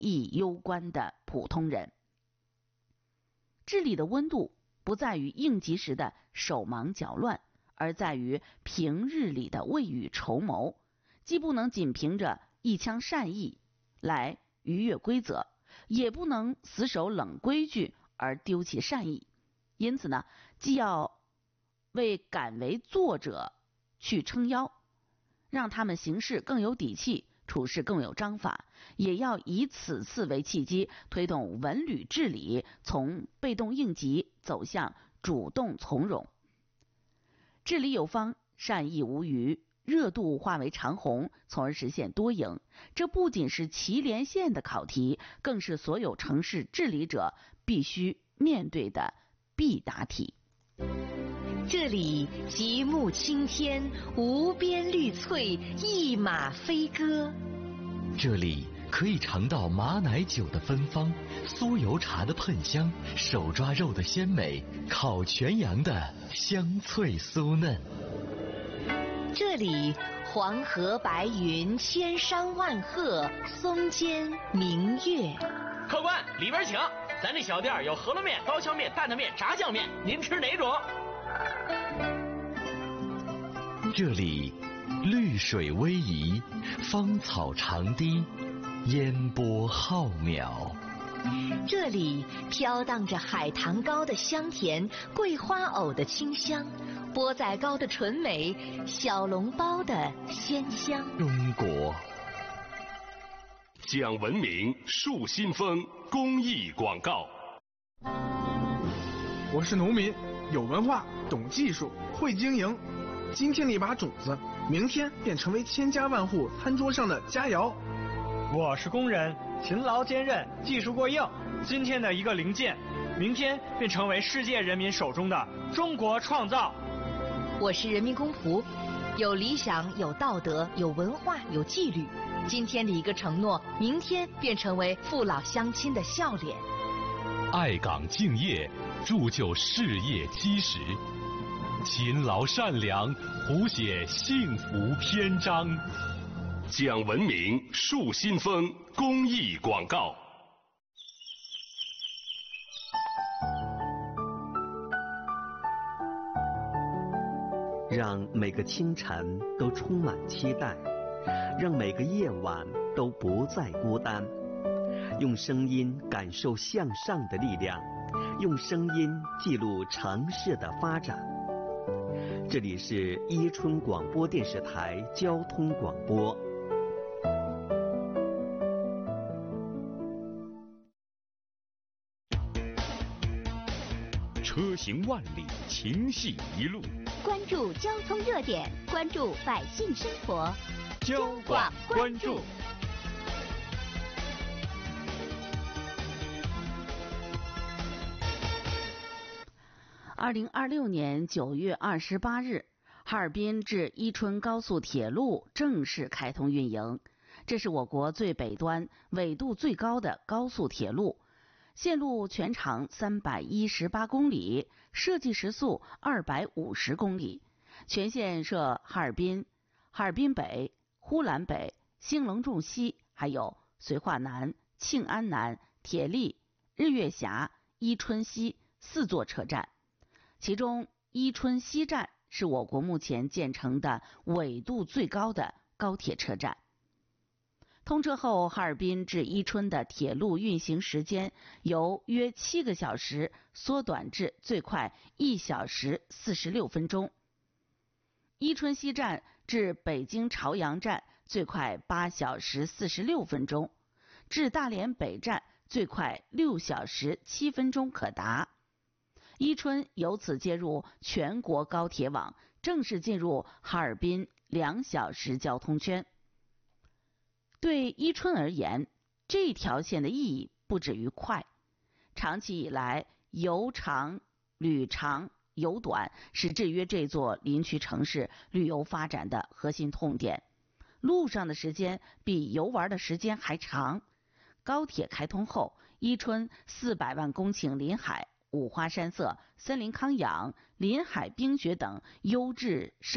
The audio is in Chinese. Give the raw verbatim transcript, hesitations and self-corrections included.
亦攸关的普通人。治理的温度不在于应急时的手忙脚乱，而在于平日里的未雨绸缪，既不能仅凭着一腔善意来逾越规则，也不能死守冷规矩而丢弃善意。因此呢，既要为敢为作者去撑腰，让他们行事更有底气，处事更有章法，也要以此次为契机，推动文旅治理从被动应急走向主动从容。治理有方，善意无虞，热度化为长虹，从而实现多赢。这不仅是祁连县的考题，更是所有城市治理者必须面对的必答题。 这里极目青天，无边绿翠，一马飞歌。 这里可以尝到马奶酒的芬芳，酥油茶的喷香，手抓肉的鲜美，烤全羊的香脆酥嫩。 这里黄河白云，千山万壑，松间明月。 客官，里边请。咱这小店有饸饹面、刀削面、担担面、炸酱面，您吃哪种？ 这里绿水逶迤，芳草长堤，烟波浩渺。 这里飘荡着海棠糕的香甜，桂花藕的清香，钵仔糕的纯美，小笼包的鲜香。 中国讲文明树新风公益广告。 我是农民，有文化，懂技术，会经营。今天的一把种子，明天便成为千家万户餐桌上的佳肴。 我是工人，勤劳坚韧，技术过硬。今天的一个零件，明天便成为世界人民手中的中国创造。 我是人民公仆，有理想，有道德，有文化，有纪律。今天的一个承诺，明天便成为父老乡亲的笑脸。 爱岗敬业，铸就事业基石；勤劳善良，谱写幸福篇章。讲文明树新风公益广告。 让每个清晨都充满期待，让每个夜晚都不再孤单。用声音感受向上的力量，用声音记录城市的发展。这里是伊春广播电视台交通广播。 车行万里，情系一路。 关注交通热点，关注百姓生活。 交广关注。 二零二六年九月二十八日，哈尔滨至伊春高速铁路正式开通运营。这是我国最北端、纬度最高的高速铁路，线路全长三百一十八公里，设计时速二百五十公里，全线设哈尔滨、哈尔滨北、呼兰北、兴隆重西，还有绥化南、庆安南、铁力、日月峡、伊春西四座车站。其中伊春西站是我国目前建成的纬度最高的高铁车站。通车后，哈尔滨至伊春的铁路运行时间由约七个小时缩短至最快一小时四十六分钟。伊春西站至北京朝阳站最快八小时四十六分钟，至大连北站最快六小时七分钟可达。伊春由此接入全国高铁网，正式进入哈尔滨两小时交通圈。对伊春而言，这条线的意义不止于快，长期以来游长、旅长、游短是制约这座林区城市旅游发展的核心痛点。路上的时间比游玩的时间还长。高铁开通后，伊春四百万公顷林海、五花山色、森林康养、林海冰雪等优质生